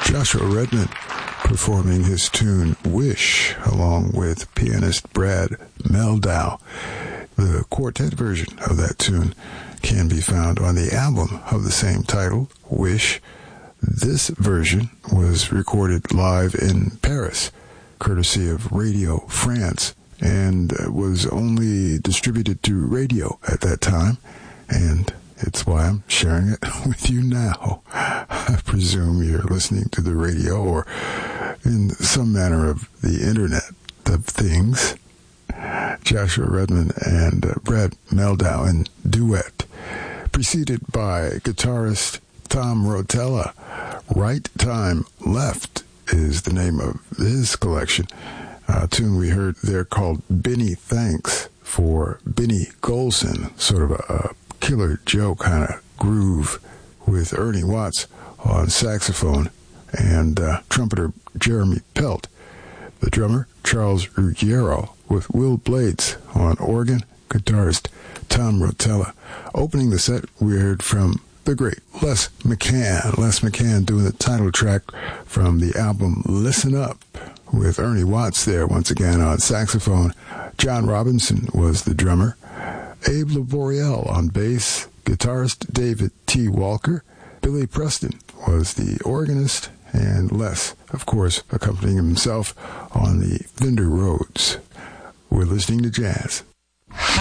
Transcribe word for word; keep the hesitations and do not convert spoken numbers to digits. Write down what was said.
Joshua Redman performing his tune Wish along with pianist Brad Mehldau. The quartet version of that tune can be found on the album of the same title, Wish. This version was recorded live in Paris, courtesy of Radio France, and was only distributed through radio at that time, and it's why I'm sharing it with you now. I presume you're listening to the radio or in some manner of the Internet of Things. Joshua Redman and uh, Brad Mehldau in duet, preceded by guitarist Tom Rotella. Right Time Left is the name of his collection. A tune we heard there called Benny Thanks for Benny Golson, sort of a, a Killer Joe kind of groove with Ernie Watts on saxophone and uh, trumpeter Jeremy Pelt. The drummer, Charles Ruggiero, with Will Blades on organ, guitarist Tom Rotella. Opening the set, we heard from the great Les McCann. Les McCann doing the title track from the album Listen Up, with Ernie Watts there once again on saxophone. John Robinson was the drummer. Abe Laboriel on bass. Guitarist David T. Walker. Billy Preston was the organist, and Les, of course, accompanying himself on the Fender Rhodes. We're listening to jazz.